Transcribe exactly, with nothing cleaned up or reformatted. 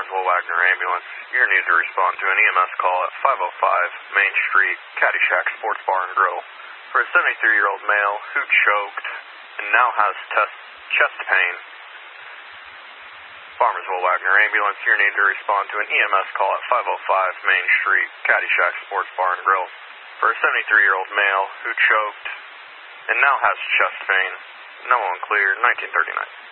Farmersville Wagner Ambulance. You're needed to respond to an E M S call at five oh five Main Street, Caddyshack Sports Bar and Grill, for a seventy-three-year-old male who choked and now has test, chest pain. Farmersville Wagner Ambulance, you're needed to respond to an E M S call at five oh five Main Street, Caddyshack Sports Bar and Grill, for a seventy-three-year-old male who choked and now has chest pain. No one clear, nineteen thirty-nine.